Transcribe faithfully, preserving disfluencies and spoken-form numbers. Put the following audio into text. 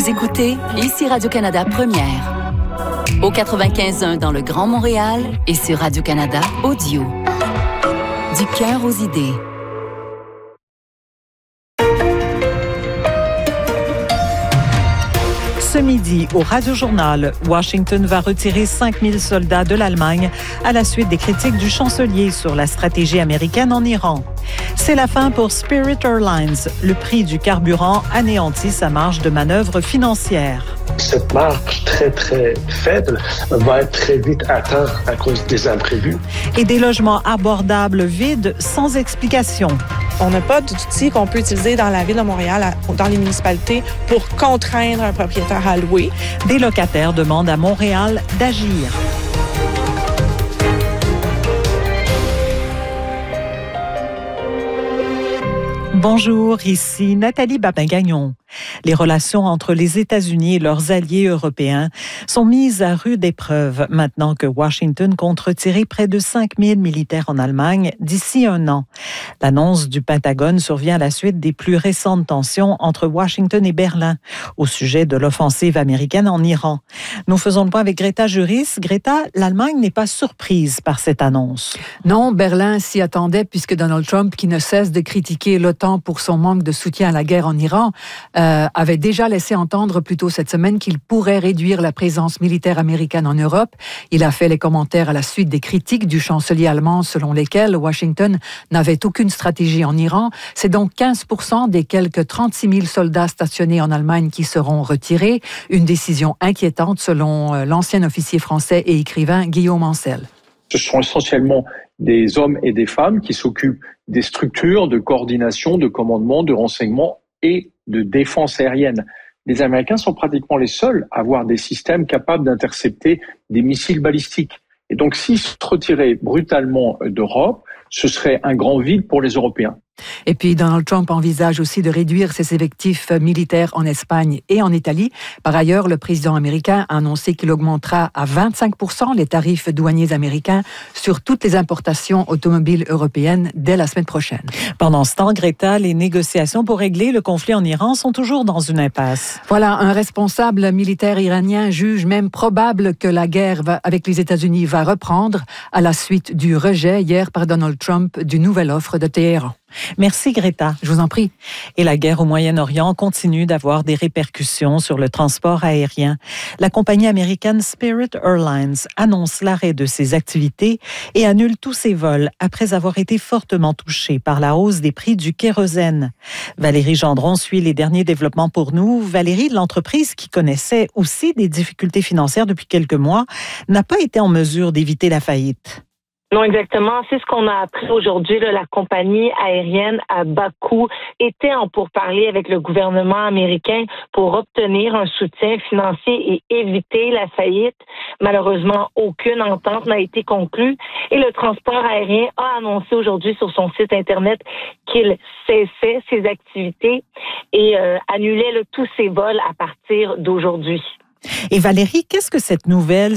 Vous écoutez ici Radio-Canada Première. Au quatre-vingt-quinze point un dans le Grand Montréal et sur Radio-Canada Audio. Du cœur aux idées. Ce midi, au Radio-Journal, Washington va retirer cinq mille soldats de l'Allemagne à la suite des critiques du chancelier sur la stratégie américaine en Iran. C'est la fin pour Spirit Airlines. Le prix du carburant anéantit sa marge de manœuvre financière. Cette marge très, très faible va être très vite atteinte à cause des imprévus. Et des logements abordables vides sans explication. On n'a pas d'outils qu'on peut utiliser dans la ville de Montréal, dans les municipalités, pour contraindre un propriétaire à louer. Des locataires demandent à Montréal d'agir. Bonjour, ici Nathalie Babin-Gagnon. Les relations entre les États-Unis et leurs alliés européens sont mises à rude épreuve maintenant que Washington compte retirer près de cinq mille militaires en Allemagne d'ici un an. L'annonce du Pentagone survient à la suite des plus récentes tensions entre Washington et Berlin au sujet de l'offensive américaine en Iran. Nous faisons le point avec Greta Juris. Greta, l'Allemagne n'est pas surprise par cette annonce. Non, Berlin s'y attendait puisque Donald Trump, qui ne cesse de critiquer l'OTAN pour son manque de soutien à la guerre en Iran, euh, avait déjà laissé entendre plus tôt cette semaine qu'il pourrait réduire la présence militaire américaine en Europe. Il a fait les commentaires à la suite des critiques du chancelier allemand selon lesquelles Washington n'avait aucune stratégie en Iran. C'est donc quinze pour cent des quelques trente-six mille soldats stationnés en Allemagne qui seront retirés. Une décision inquiétante selon l'ancien officier français et écrivain Guillaume Ancel. Ce sont essentiellement des hommes et des femmes qui s'occupent des structures de coordination, de commandement, de renseignement et de défense aérienne. Les Américains sont pratiquement les seuls à avoir des systèmes capables d'intercepter des missiles balistiques. Et donc, s'ils se retiraient brutalement d'Europe, ce serait un grand vide pour les Européens. Et puis, Donald Trump envisage aussi de réduire ses effectifs militaires en Espagne et en Italie. Par ailleurs, le président américain a annoncé qu'il augmentera à vingt-cinq pour cent les tarifs douaniers américains sur toutes les importations automobiles européennes dès la semaine prochaine. Pendant ce temps, Greta, les négociations pour régler le conflit en Iran sont toujours dans une impasse. Voilà, un responsable militaire iranien juge même probable que la guerre va, avec les États-Unis va reprendre à la suite du rejet hier par Donald Trump d'une nouvelle offre de Téhéran. Merci Greta. Je vous en prie. Et la guerre au Moyen-Orient continue d'avoir des répercussions sur le transport aérien. La compagnie américaine Spirit Airlines annonce l'arrêt de ses activités et annule tous ses vols après avoir été fortement touchée par la hausse des prix du kérosène. Valérie Gendron suit les derniers développements pour nous. Valérie, l'entreprise qui connaissait aussi des difficultés financières depuis quelques mois, n'a pas été en mesure d'éviter la faillite. Non, exactement. C'est ce qu'on a appris aujourd'hui. Là, la compagnie aérienne à Bakou était en pourparlers avec le gouvernement américain pour obtenir un soutien financier et éviter la faillite. Malheureusement, aucune entente n'a été conclue et le transport aérien a annoncé aujourd'hui sur son site Internet qu'il cessait ses activités et euh, annulait là, tous ses vols à partir d'aujourd'hui. Et Valérie, qu'est-ce que cette nouvelle